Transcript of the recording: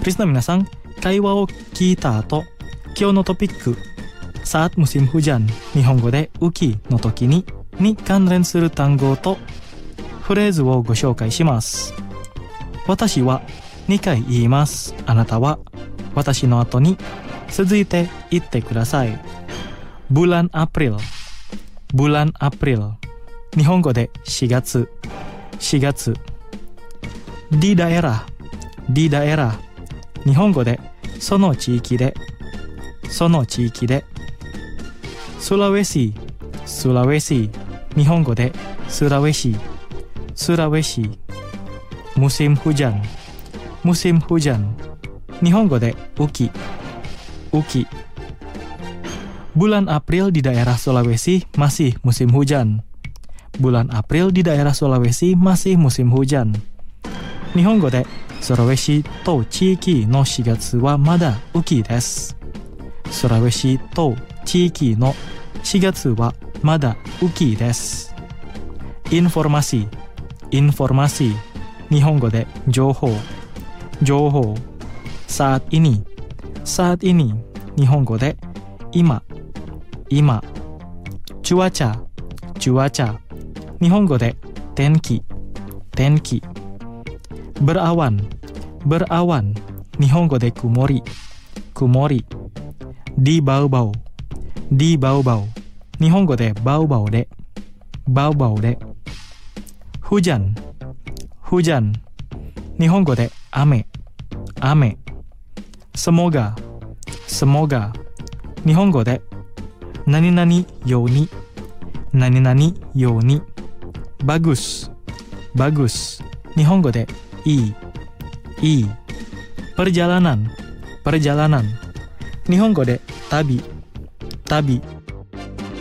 リスナー皆さん、会話を聞いた後、今日のトピック、saat musim hujan、日本語で雨季の時に関連する単語とフレーズをご紹介します。私は2回言います。あなたは私の後に続いて言ってください。bulan April、bulan April、日本語で4月、4月。di daerah、di daerah、日本語でその地域で、その地域で。Sulawesi、Sulawesi、日本語でスラウェシ、スラウェシ。musim hujan、musim hujan、日本語で雨季、雨季。Bulan April di daerah Sulawesi masih musim hujan. Bulan April di daerah Sulawesi masih musim hujan. 日本語でソラウェシと地域の4月はまだ雨季です。ソラウェシと地域の4月はまだ雨季です。Informasi、informasi、日本語で情報、情報。saat ini、saat ini、日本語で今、今。cuaca、cuaca、日本語で天気、天気。berawan、berawan、日本語で曇り、曇り。di bau-bau、di bau-bau、日本語でバウバウで、バウバウで。hujan、hujan、日本語で雨、雨。semoga、semoga、日本語で何々ように、何々ように。bagus、bagus、日本語でいい、いい。perjalanan、perjalanan、日本語で旅、旅。